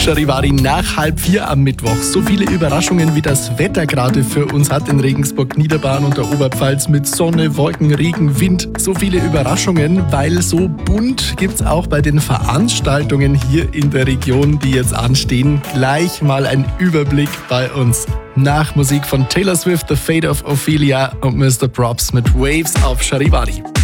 Charivari nach 3:30 am Mittwoch. So viele Überraschungen, wie das Wetter gerade für uns hat in Regensburg, Niederbayern und der Oberpfalz mit Sonne, Wolken, Regen, Wind. So viele Überraschungen, weil so bunt gibt's auch bei den Veranstaltungen hier in der Region, die jetzt anstehen. Gleich mal ein Überblick bei uns. Nach Musik von Taylor Swift, The Fate of Ophelia und Mr. Props mit Waves auf Charivari.